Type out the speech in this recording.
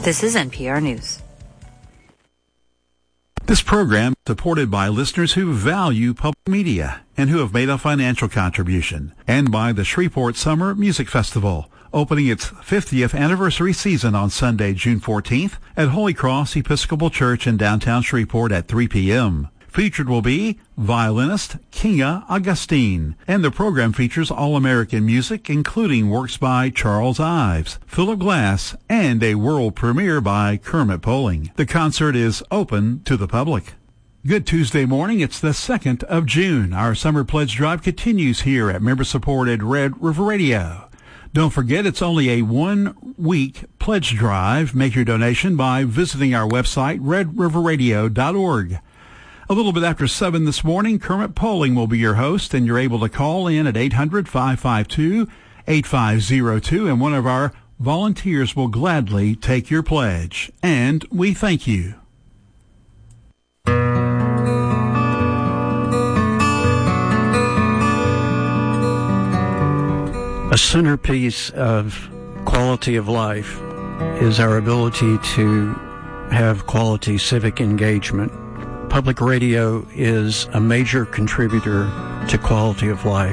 This is NPR News. This program is supported by listeners who value public media and who have made a financial contribution, and by the Shreveport Summer Music Festival, opening its 50th anniversary season on Sunday, June 14th at Holy Cross Episcopal Church in downtown Shreveport at 3 p.m. Featured will be violinist Kinga Augustine, and the program features all-American music, including works by Charles Ives, Philip Glass, and a world premiere by Kermit Poling. The concert is open to the public. Good Tuesday morning. It's the 2nd of June. Our summer pledge drive continues here at member-supported Red River Radio. Don't forget, it's only a one-week pledge drive. Make your donation by visiting our website, redriverradio.org. A little bit after 7 this morning, Kermit Poling will be your host, and you're able to call in at 800-552-8502, and one of our volunteers will gladly take your pledge. And we thank you. A centerpiece of quality of life is our ability to have quality civic engagement. Public radio is a major contributor to quality of life.